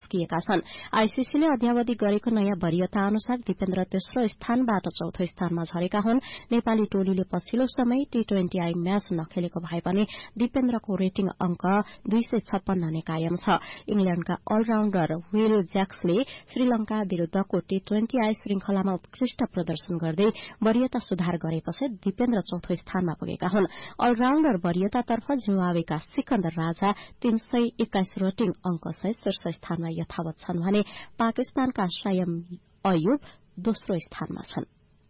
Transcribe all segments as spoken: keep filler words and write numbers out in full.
फुकिएका छन्। आईसीसीले अध्यावधि गरेको नयाँ वरीयता अनुसार दिपेन्द्र तेस्रो स्थानबाट चौथो स्थानमा झरेका हुन्। नेपाली टोलीले पछिल्लो समय टी ट्वेन्टी आई म्याच नखेलेको भए पनि दिपेन्द्रको रेटिङ अंक दुई सय छप्पन्न नै कायम छ। इंग्ल्याण्डका अलराउण्डर विल ज्याक्सले श्रीलंका विरूद्धको टी ट्वेन्टी आई श्रृंखलामा उत्कृष्ट प्रदर्शन गर्दै वरीयता सुधार गरेपछि दिपेन्द्र चौथो स्थानमा पुगेका हुन्। अलराउण्डर वरीयतातर्फ जिम्बाब्वेका सिकन्दर राजा तीन सय एक्काइस रेटिङ अंकसहित शीर्ष स्थानमा यथावत छन् भने पाकिस्तानका शायम अयुब दोस्रो स्थानमा छन्।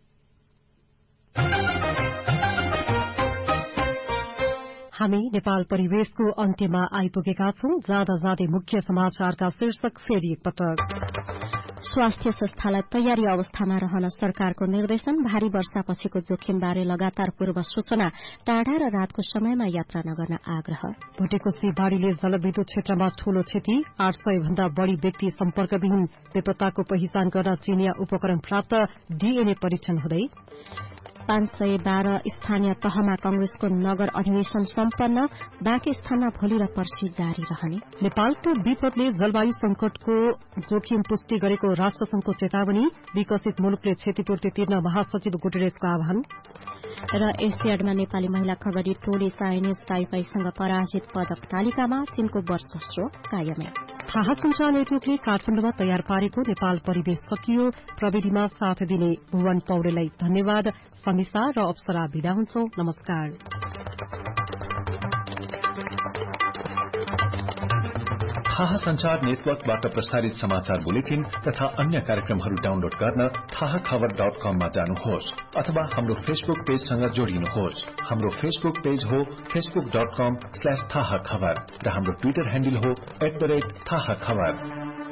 हामी नेपाल परिवेशको अन्त्यमा आइपुगेका छौं। जाँदा जाँदै मुख्य समाचारका शीर्षक फेरि एकपटक। स्वास्थ्य संस्थालाई तयारी अवस्थामा रहन सरकारको निर्देशन। भारी वर्षापछिको जोखिमबारे लगातार पूर्व सूचना। टाढा र रातको समयमा यात्रा नगर्न आग्रह। भुटेकोशी बाढ़ीले जलविद्युत क्षेत्रमा ठूलो क्षति। आठ सय भन्दा बढ़ी व्यक्ति सम्पर्कविहीन। बेपत्ताको पहिचान गर्न चिनिया उपकरण प्राप्त। डीएनए परीक्षण हुँदै। पाँच सय बाह्र स्थानीय तहमा कंग्रेसको नगर अधिवेशन सम्पन्न। बाँकी स्थानमा भोलि र पर्सि जारी रहने। नेपालको विपदले जलवायु संकटको जोखिम पुष्टि गरेको राष्ट्रसंघको चेतावनी। विकसित मुलुकले क्षतिपूर्ति तिर्न महासचिव गुटेरेसको आह्वान। र एसियाडमा नेपाली महिला कबड्डी टोली चाइनिज ताइपाईसँग पराजित। पदक तालिकामा चीनको वर्चस्व कायमै। थाहा सञ्चार नेटवर्कले काठमाडौँमा तयार पारेको नेपाल परिवेश सकियो। प्रविधिमा साथ दिने भुवन पौडेललाई धन्यवाद। समीसा र अप्सरा विदा हुन्छौ। नमस्कार। थाहा संचार नेटवर्कबाट प्रसारित समाचार बुलेटिन तथा अन्य कार्यक्रमहरू डाउनलोड गर्न थाहा खबर डट कममा जानुहोस् अथवा हाम्रो फेसबुक पेजसँग जोडिनुहोस्। हाम्रो फेसबुक पेज हो फेसबुक डट कम स्ल्याश थाहा खबर र हाम्रो ट्विटर ह्यान्डल हो एट द रेट थाहा खबर।